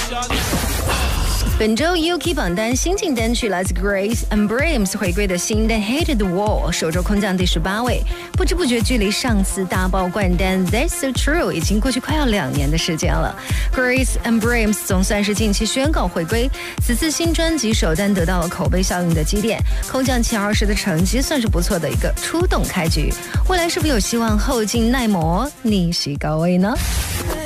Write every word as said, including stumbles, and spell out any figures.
本周 U K 榜单新晋单曲来自 Grace and Brahms 回归的新单 Hated the Wall 首周空降第十八位，不知不觉距离上次大爆冠单 That's So True 已经过去快要两年的时间了。Grace and Brahms 总算是近期宣告回归，此次新专辑首单得到了口碑效应的积淀，空降前二十的成绩算是不错的一个出动开局，未来是不是有希望后进耐磨逆袭高位呢？